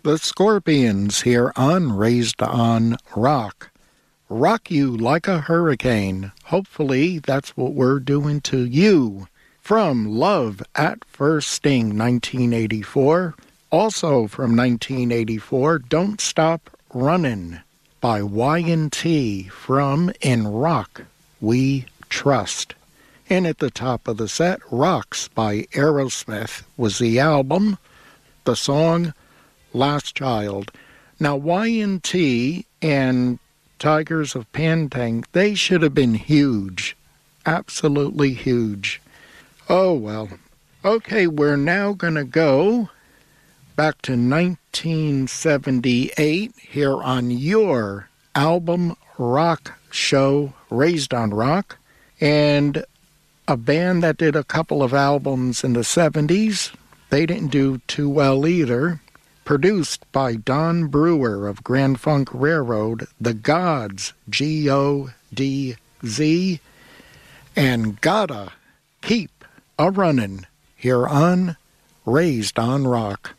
The Scorpions here on Raised on Rock. Rock you like a hurricane. Hopefully that's what we're doing to you. From Love at First Sting, 1984. Also from 1984, Don't Stop Runnin' by Y&T from In Rock We Trust. And at the top of the set, Rocks by Aerosmith was the album. The song, Last Child. Now, Y&T and Tigers of Pantang, they should have been huge. Absolutely huge. Oh, well. Okay, we're now going to go back to 1978 here on your album rock show, Raised on Rock. And a band that did a couple of albums in the 70s. They didn't do too well either. Produced by Don Brewer of Grand Funk Railroad, The Gods, G-O-D-Z, and Gotta Keep a Runnin' here on Raised on Rock.